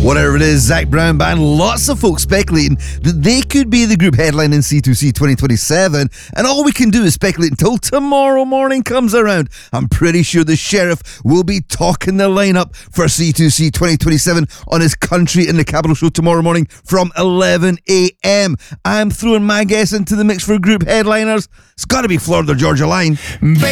Whatever it is, Zac Brown Band, lots of folks speculating that they could be the group headline in C2C 2027, and all we can do is speculate until tomorrow morning comes around. I'm pretty sure the Sheriff will be talking the lineup for C2C 2027 on his Country in the Capital show tomorrow morning from 11 a.m. I'm throwing my guess into the mix for group headliners. It's got to be Florida Georgia Line. Baby,